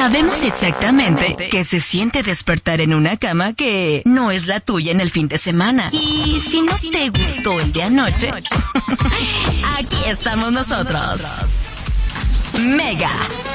Sabemos exactamente que se siente despertar en una cama que no es la tuya en el fin de semana. Y si no te gustó el de anoche, aquí estamos nosotros. Mega